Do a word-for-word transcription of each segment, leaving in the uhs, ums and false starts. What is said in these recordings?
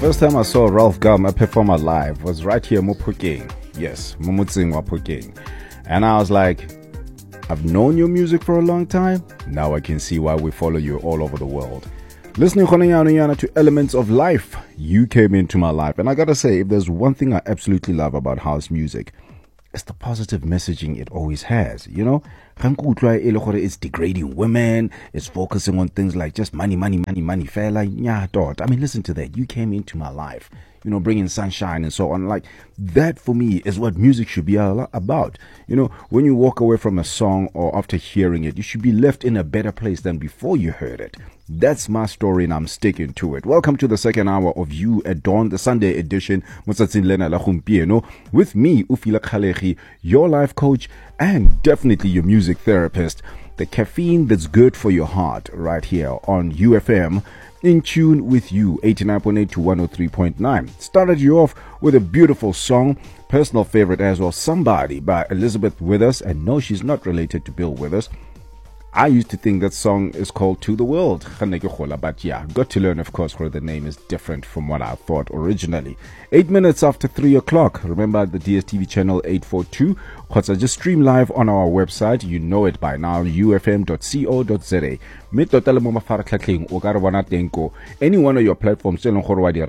first time I saw Ralph Gum perform live was right here, Mopukeng. Yes, Mumutsing Wapukeng. And I was like, I've known your music for a long time. Now I can see why we follow you all over the world. Listening to Elements of Life, you came into my life. And I gotta say, if there's one thing I absolutely love about house music, it's the positive messaging it always has, you know? It's degrading women, it's focusing on things like just money, money, money, money. I mean, listen to that. You came into my life, you know, bringing sunshine and so on. Like, that for me is what music should be about. You know, when you walk away from a song or after hearing it, you should be left in a better place than before you heard it. That's my story and I'm sticking to it. Welcome to the second hour of You at Dawn, the Sunday edition. With me, Ufila Khalegi, your life coach and definitely your music therapist. The caffeine that's good for your heart right here on U F M. In tune with you, eighty-nine point eight to one oh three point nine. Started you off with a beautiful song, personal favorite as well, Somebody by Elizabeth Withers. And no, she's not related to Bill Withers. I used to think that song is called To the World. But yeah, got to learn, of course, where the name is different from what I thought originally. Eight minutes after three o'clock. Remember the D S T V channel eight forty-two. Just stream live on our website. You know it by now, u f m dot co dot z a. Any one of your platforms, U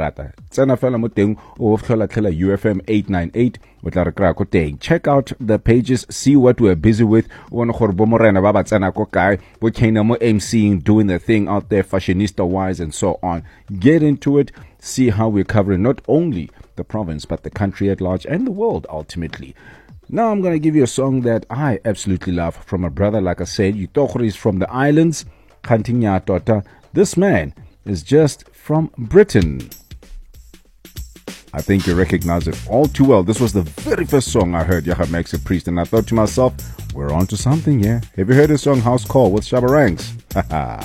F M eight ninety-eight. Check out the pages, see what we're busy with. We're emceeing, doing the thing out there, fashionista wise and so on. Get into it, see how we're covering not only the province but the country at large and the world ultimately. Now I'm going to give you a song that I absolutely love from a brother. Like I said, Utokri is from the islands. This man is just from Britain. I think you recognize it all too well. This was the very first song I heard Yaha Maxi Priest, and I thought to myself, we're on to something here. Have you heard the song House Call with Shabba Ranks? Haha.